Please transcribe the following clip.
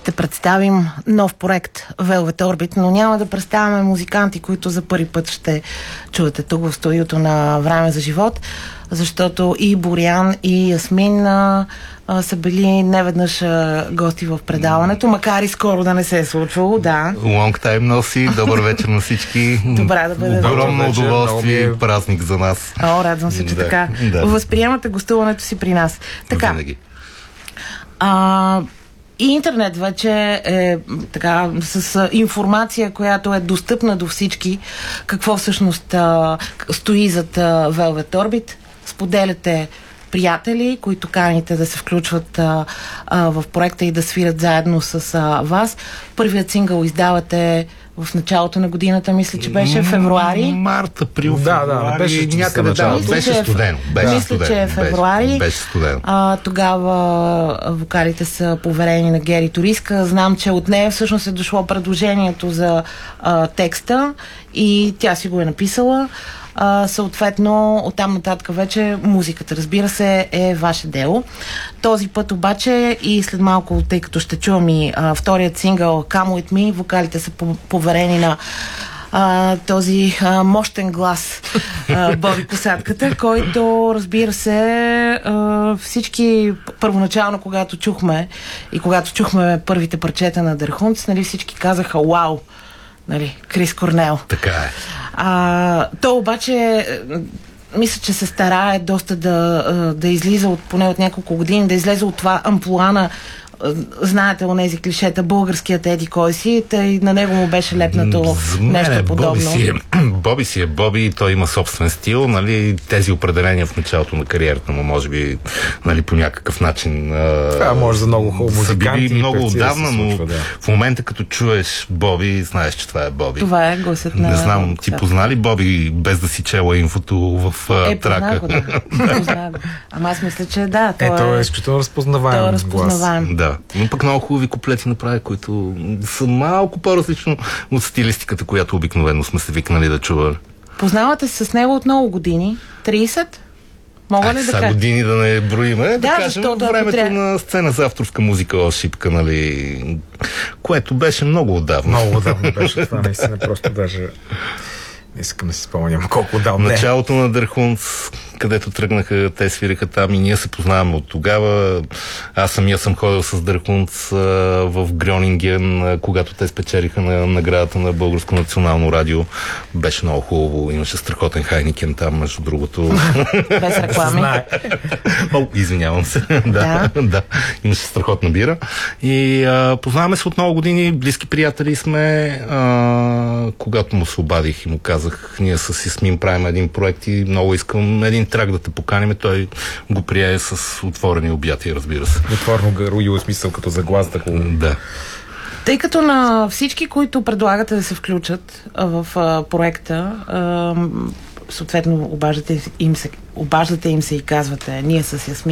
ще представим нов проект Velvet Orbit, но няма да представяме музиканти, които за първи път ще чуете тук в студиото на Време за живот, защото и Борян, и Ясмин са били неведнъж гости в предаването, макар и скоро да не се е случвало, да. Long time носи, добър вечер на всички. Добре да бъде. Огромно удоволствие и празник за нас. Радвам се, че така възприемате гостуването си при нас. Така. Винаги. И интернет вече е така с информация, която е достъпна до всички. Какво всъщност стои зад Velvet Orbit. Споделяте приятели, които каните да се включват в проекта и да свират заедно с вас. Първият сингъл издавате в началото на годината, мисля, че беше февруари. Март, април, февруари. Да, беше някъде беше студено. Мисля, че е февруари. Беше студено. Тогава вокалите са поверени на Гери Ториска. Знам, че от нея всъщност е дошло предложението за текста и тя си го е написала. Съответно, оттам нататък вече музиката, разбира се, е ваше дело. Този път обаче и след малко, тъй като ще чувам и вторият сингъл Come With Me, вокалите са поверени на този мощен глас Боби Косатката, който, разбира се, всички първоначално, когато чухме първите парчета на Дърхунц, нали, всички казаха вау, нали, Крис Корнел. Така е. То обаче мисля, че се старае доста да излиза поне от няколко години, да излезе от това амплуа на, знаете, онези клишета, българският еди кой си, тъй на него му беше лепнато нещо подобно. Боби си е Боби, той има собствен стил, нали, тези определения в началото на кариерата му, може би, нали, по някакъв начин това може за много хубаво музиканти. Много отдавна, но в момента като чуеш Боби, знаеш, че това е Боби. Това е гласът на... Не знам, ти познали Боби, без да си чела инфото в трака? Познах го. Ама аз мисля, че да. Той е изключително разпознаваем глас. Да, но пък много хубави куплети направи, които са малко по-различно от стилистиката, която обикновено сме се викнали да чува. Познавате се с него от много години? 30? Мога ли да кажа? Години да не броиме, да кажем времето на сцена за авторска музика Ошипка, нали, което беше много отдавна. Много отдавна беше това, наистина, просто даже не искам да си спомням колко отдавна. Началото на Дърхунц, където тръгнаха, те свириха там и ние се познаваме от тогава. Аз самия съм ходил с Дърхунц в Грьонинген, когато те спечелиха на наградата на Българско национално радио. Беше много хубаво. Имаше страхотен Хайникен там, между другото. Без реклами. Извинявам се. Да. Имаше страхотна бира. И познаваме се от много години, близки приятели сме. Когато му се обадих и му казах, ние с Ясмин правим един проект и много искам един трак да те поканим, той го прие с отворени обятия, разбира се. Отворно гаруило смисъл като за глас, такова. Да. Тъй като на всички, които предлагате да се включат в проекта, съответно обаждате им се и казвате, ние с Ясмин